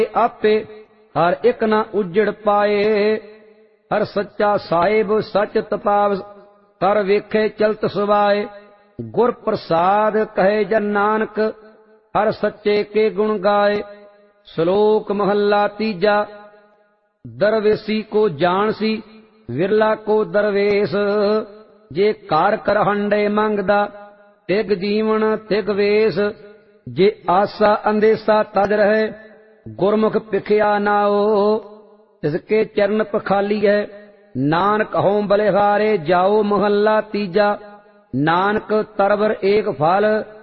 आपे हर एक न उजड़ पाए। हर सच्चा साहिब सच तपाव कर वेखे चलत सुवाए। गुर प्रसाद कहे जन नानक हर सच्चे के गुण गाए। श्लोक महला तीजा। दरवेसी को जानसी विरला को दरवेश। जे कार कर हंडे मंगदा तिग जीवन तिग वेश। जे आसा अंदेसा तज रहे गुरमुख पिखिया नाओ। तिसके चरण पखाली है नानक हों बलिहारे जाओ। महला तीजा। नानक तरबर एक फल